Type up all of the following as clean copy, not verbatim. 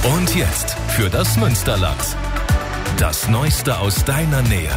Und jetzt für das Münsterland. Das Neueste aus deiner Nähe.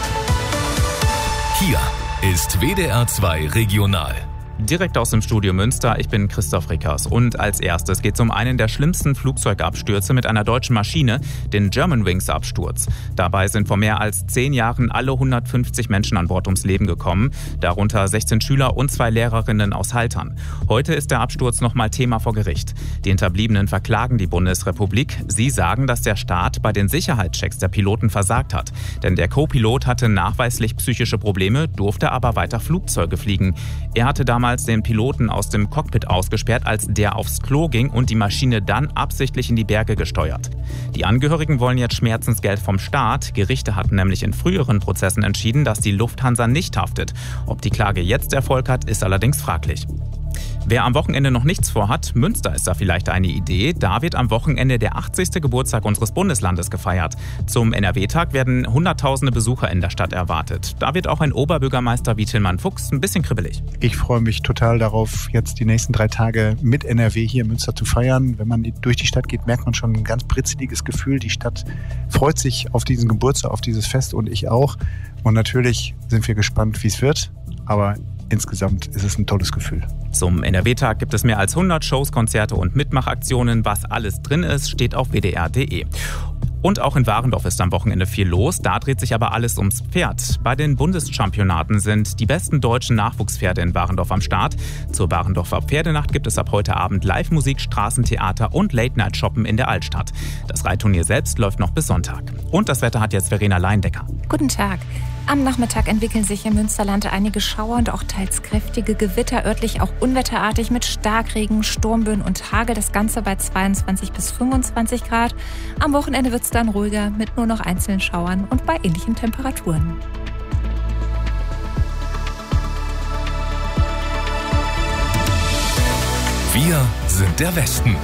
Hier ist WDR 2 Regional. Direkt aus dem Studio Münster, ich bin Christoph Rickers. Und als erstes geht es um einen der schlimmsten Flugzeugabstürze mit einer deutschen Maschine, den Germanwings-Absturz. Dabei sind vor mehr als 10 Jahren alle 150 Menschen an Bord ums Leben gekommen, darunter 16 Schüler und 2 Lehrerinnen aus Haltern. Heute ist der Absturz nochmal Thema vor Gericht. Die Hinterbliebenen verklagen die Bundesrepublik. Sie sagen, dass der Staat bei den Sicherheitschecks der Piloten versagt hat. Denn der Co-Pilot hatte nachweislich psychische Probleme, durfte aber weiter Flugzeuge fliegen. Er hatte damals den Piloten aus dem Cockpit ausgesperrt, als der aufs Klo ging und die Maschine dann absichtlich in die Berge gesteuert. Die Angehörigen wollen jetzt Schmerzensgeld vom Staat. Gerichte hatten nämlich in früheren Prozessen entschieden, dass die Lufthansa nicht haftet. Ob die Klage jetzt Erfolg hat, ist allerdings fraglich. Wer am Wochenende noch nichts vorhat, Münster ist da vielleicht eine Idee. Da wird am Wochenende der 80. Geburtstag unseres Bundeslandes gefeiert. Zum NRW-Tag werden Hunderttausende Besucher in der Stadt erwartet. Da wird auch ein Oberbürgermeister wie Tillmann Fuchs ein bisschen kribbelig. Ich freue mich total darauf, jetzt die nächsten 3 Tage mit NRW hier in Münster zu feiern. Wenn man durch die Stadt geht, merkt man schon ein ganz britzeliges Gefühl. Die Stadt freut sich auf diesen Geburtstag, auf dieses Fest und ich auch. Und natürlich sind wir gespannt, wie es wird. Aber insgesamt ist es ein tolles Gefühl. Zum NRW-Tag gibt es mehr als 100 Shows, Konzerte und Mitmachaktionen. Was alles drin ist, steht auf wdr.de. Und auch in Warendorf ist am Wochenende viel los. Da dreht sich aber alles ums Pferd. Bei den Bundeschampionaten sind die besten deutschen Nachwuchspferde in Warendorf am Start. Zur Warendorfer Pferdenacht gibt es ab heute Abend Live-Musik, Straßentheater und Late-Night-Shoppen in der Altstadt. Das Reitturnier selbst läuft noch bis Sonntag. Und das Wetter hat jetzt Verena Leindecker. Guten Tag. Am Nachmittag entwickeln sich im Münsterland einige Schauer und auch teils kräftige Gewitter, örtlich auch unwetterartig mit Starkregen, Sturmböen und Hagel. Das Ganze bei 22 bis 25 Grad. Am Wochenende wird es dann ruhiger mit nur noch einzelnen Schauern und bei ähnlichen Temperaturen. Wir sind der Westen.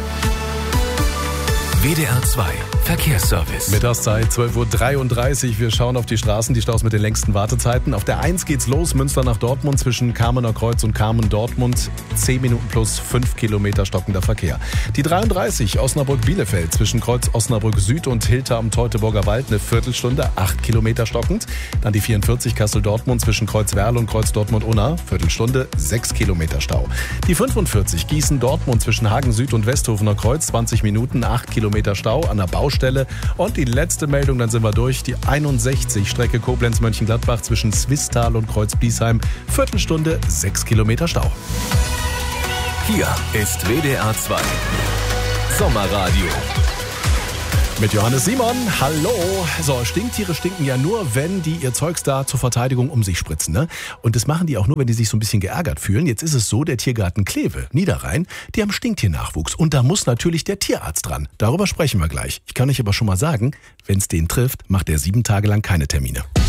WDR 2 Verkehrsservice. Mittagszeit 12.33 Uhr. Wir schauen auf die Straßen, die Staus mit den längsten Wartezeiten. Auf der 1 geht's los, Münster nach Dortmund zwischen Kamener Kreuz und Kamen-Dortmund. 10 Minuten plus 5 Kilometer stockender Verkehr. Die 33 Osnabrück-Bielefeld zwischen Kreuz Osnabrück Süd und Hilter am Teutoburger Wald eine Viertelstunde, 8 Kilometer stockend. Dann die 44 Kassel-Dortmund zwischen Kreuz Werl und Kreuz Dortmund-Unna, Viertelstunde, 6 Kilometer Stau. Die 45 Gießen-Dortmund zwischen Hagen Süd und Westhofener Kreuz, 20 Minuten, 8 Kilometer Stau an der Baustelle. Und die letzte Meldung, dann sind wir durch. Die 61 Strecke Koblenz-Mönchengladbach zwischen Swisttal und Kreuz-Biesheim. Viertelstunde, 6 Kilometer Stau. Hier ist WDR 2 Sommerradio. Mit Johannes Simon, hallo. So, Stinktiere stinken ja nur, wenn die ihr Zeugs da zur Verteidigung um sich spritzen, ne? Und das machen die auch nur, wenn die sich so ein bisschen geärgert fühlen. Jetzt ist es so, der Tiergarten Kleve, Niederrhein, die haben Stinktiernachwuchs. Und da muss natürlich der Tierarzt dran. Darüber sprechen wir gleich. Ich kann euch aber schon mal sagen, wenn es den trifft, macht er 7 Tage lang keine Termine.